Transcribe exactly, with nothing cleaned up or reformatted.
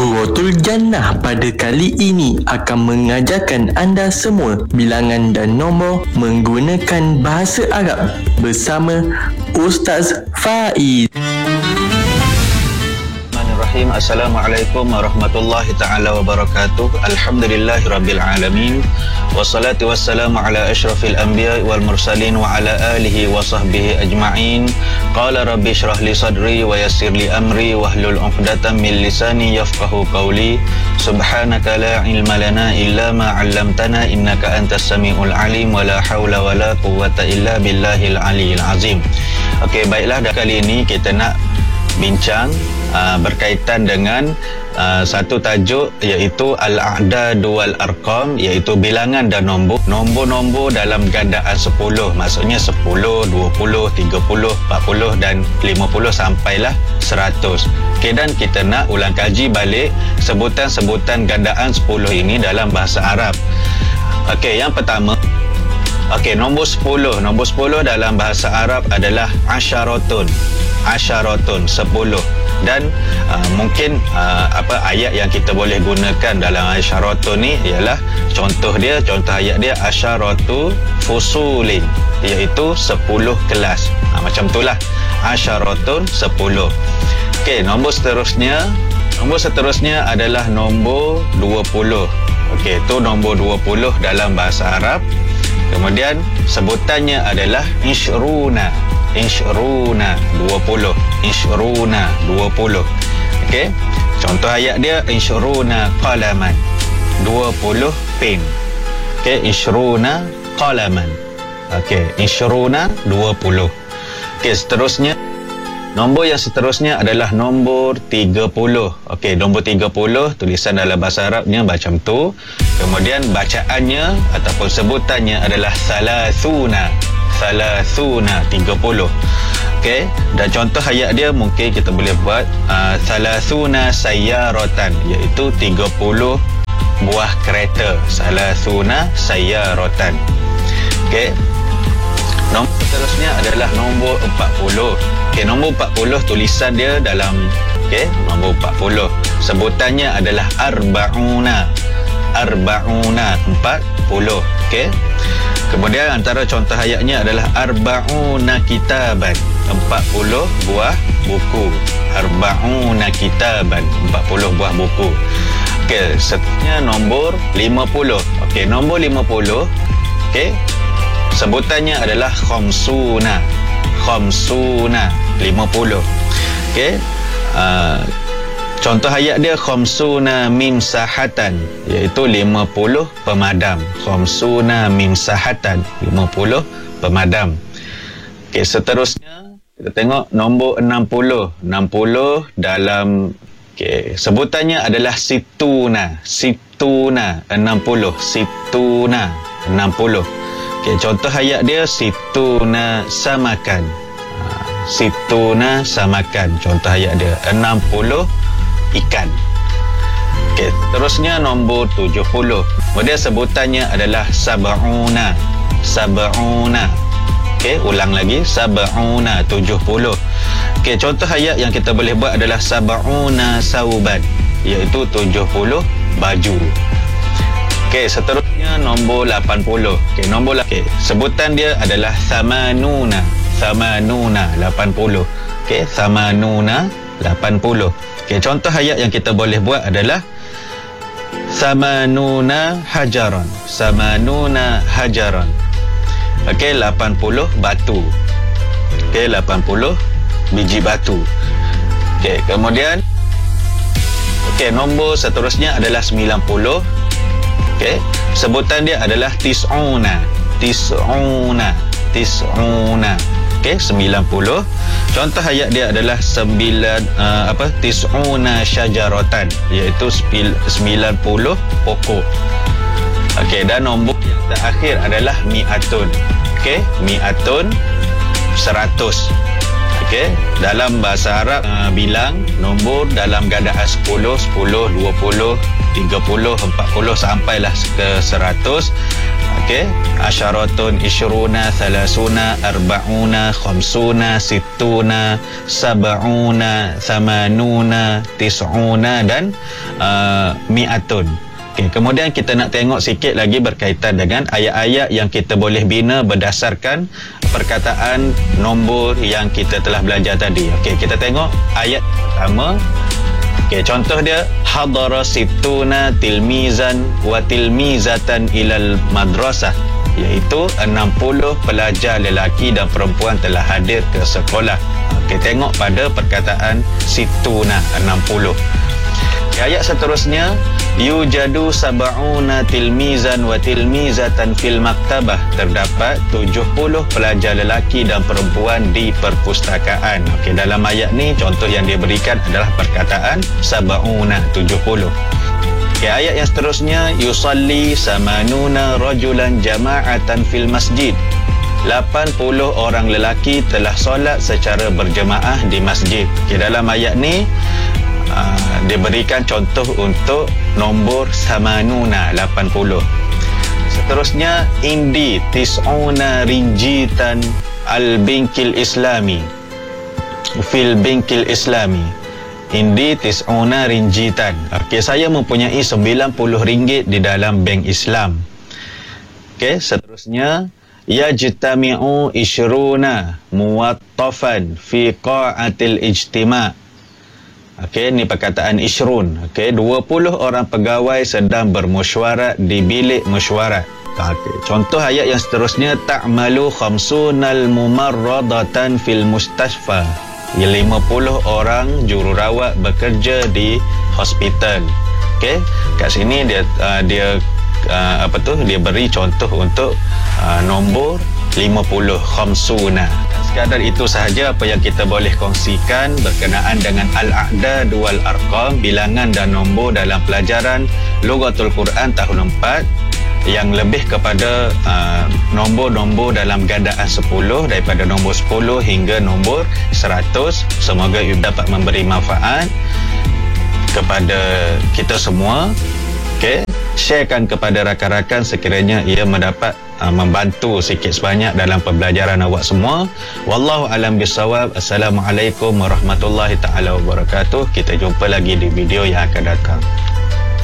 Suratul Jannah pada kali ini akan mengajarkan anda semua bilangan dan nombor menggunakan bahasa Arab bersama Ustaz Faiz. Assalamualaikum warahmatullahi ta'ala wabarakatuh. Alhamdulillahi rabbil alamin. Wassalatu wassalamu ala ashrafil anbiya wal mursalin wa ala alihi wa sahbihi ajma'in. Qala rabbi shrah li sadri wa yassir li amri wahlul 'uqdatam min lisani yafqahu qawli. Subhanaka la ilma lana illa ma 'allamtana innaka antas samiul alim wa la haula wa la quwwata illa billahil aliyil azim. Okey, baiklah, dah kali ini kita nak bincang Uh, berkaitan dengan uh, satu tajuk, iaitu Al-A'dad wal Arqam, iaitu bilangan dan nombor. Nombor-nombor dalam gandaan sepuluh, maksudnya sepuluh, dua puluh, tiga puluh, empat puluh dan lima puluh sampailah seratus. Okay, dan kita nak ulang kaji balik sebutan-sebutan gandaan sepuluh ini dalam bahasa Arab. Okey, yang pertama, okey, nombor sepuluh. Nombor sepuluh dalam bahasa Arab adalah asyaratun. Asyaratun, sepuluh. Dan uh, mungkin uh, apa ayat yang kita boleh gunakan dalam asyaratun ni ialah contoh dia, contoh ayat dia asyaratu fusulin, iaitu sepuluh kelas. Ha, macam itulah asyaratun, sepuluh. Okey, nombor seterusnya, nombor seterusnya adalah nombor dua puluh. Okey, itu nombor dua puluh dalam bahasa Arab. Kemudian sebutannya adalah ishruna. Ishruna, dua puluh. Ishruna, dua puluh. Okey, contoh ayat dia ishruna qalaman, dua puluh pen. Okey, ishruna qalaman. Okey, ishruna, dua puluh. Okey, seterusnya, nombor yang seterusnya adalah nombor tiga puluh. Okey, nombor tiga puluh, tulisan dalam bahasa Arabnya macam tu. Kemudian bacaannya ataupun sebutannya adalah salasuna. Salasuna, tiga puluh. Okey, dan contoh ayat dia mungkin kita boleh buat uh, salasuna sayyaratan, iaitu tiga puluh buah kereta. Salasuna sayyaratan. Okey, nombor seterusnya adalah nombor empat puluh. Okey, nombor empat puluh, tulisan dia dalam, okey, nombor empat puluh, sebutannya adalah arba'una. Arba'una, empat puluh. Okey, kemudian antara contoh ayatnya adalah arba'una kitaban, empat puluh buah buku. Arba'una kitaban, empat puluh buah buku. Okey, seterusnya nombor lima puluh. Okey, nombor lima puluh, okey, sebutannya adalah khamsuna. Khamsuna, lima puluh. Okey, uh, contoh ayat dia khamsuna mimsahatan, iaitu lima puluh pemadam. Khamsuna mimsahatan, lima puluh pemadam. Okey, seterusnya kita tengok nombor enam puluh. enam puluh dalam, okey, sebutannya adalah situna. Situna, enam puluh. Situna, enam puluh. Okey, contoh ayat dia situna samakan. Situna samakan, contoh ayat dia enam puluh ikan. Okey, terusnya nombor tujuh puluh. Kemudian sebutannya adalah sab'una. Sab'una. Okey, ulang lagi, sab'una, tujuh puluh. Okey, contoh ayat yang kita boleh buat adalah sab'una sauban, iaitu tujuh puluh baju. Okey, seterusnya nombor lapan puluh. Okey, nombor okay. Sebutan dia adalah samanuna. Samanuna, lapan puluh. Okey, samanuna, lapan puluh. Okey, contoh ayat yang kita boleh buat adalah samanuna hajaran. Samanuna hajaran. Okey, lapan puluh batu. Okey, lapan puluh biji batu. Okey, kemudian, okey, nombor seterusnya adalah sembilan puluh. Okey, sebutan dia adalah tis'una. Tis'una. Tis'una. Okey, sembilan puluh. Contoh ayat dia adalah sembilan uh, apa? Tis'una syajaratan, iaitu sembilan puluh pokok. Okey, dan nombor yang terakhir adalah mi'atun. Okey, mi'atun, seratus. Okey, dalam bahasa Arab uh, bilang nombor dalam gandaan sepuluh, sepuluh, dua puluh, tiga puluh, empat puluh sampailah ke seratus. Okey, asyaratun, isyruna, thalathuna, arba'una, khamsuna, sittuna, sab'una, thamanuna, tis'una dan uh, mi'atun. Okay, kemudian kita nak tengok sikit lagi berkaitan dengan ayat-ayat yang kita boleh bina berdasarkan perkataan nombor yang kita telah belajar tadi. Okey, kita tengok ayat pertama. Okey, contoh dia hadara sittuna tilmizan wa tilmizatan ilal madrasah, iaitu enam puluh pelajar lelaki dan perempuan telah hadir ke sekolah. Okey, tengok pada perkataan sittuna, enam puluh. Ayat seterusnya yujadu sab'una tilmizan wa tilmizatan fil maktabah, terdapat tujuh puluh pelajar lelaki dan perempuan di perpustakaan. Okey, dalam ayat ni contoh yang dia berikan adalah perkataan sab'una, tujuh puluh. Okey, ayat yang seterusnya yusalli samanuna rajulan jama'atan fil masjid, lapan puluh orang lelaki telah solat secara berjemaah di masjid. Okey, dalam ayat ni Uh, dia berikan contoh untuk nombor samanuna, lapan puluh. Seterusnya indi tis'una rinjitan al-binkil islami fil binkil islami, indi tis'una rinjitan. Okey, saya mempunyai sembilan puluh ringgit di dalam bank Islam. Okey, seterusnya yajtami'u isyruna muwattafan fi qa'atil ijtima'. Okey, ni perkataan isyrun. Okey, dua puluh orang pegawai sedang bermesyuarat di bilik mesyuarat. Okey, contoh ayat yang seterusnya ta'malu khamsunal mumarradatan fil mustashfa, lima puluh orang jururawat bekerja di hospital. Okey, kat sini dia uh, dia uh, apa tu dia beri contoh untuk uh, nombor lima puluh, khamsuna. Sekadar itu sahaja apa yang kita boleh kongsikan berkenaan dengan al-a'dad wal arqam, bilangan dan nombor dalam pelajaran Lughatul Quran tahun empat, yang lebih kepada uh, nombor-nombor dalam gandaan sepuluh, daripada nombor sepuluh hingga nombor seratus. Semoga ia dapat memberi manfaat kepada kita semua. Okey, sharekan kepada rakan-rakan sekiranya ia mendapat uh, membantu sikit sebanyak dalam pembelajaran awak semua. Wallahu alam bisawab. Assalamualaikum warahmatullahi taala wabarakatuh. Kita jumpa lagi di video yang akan datang.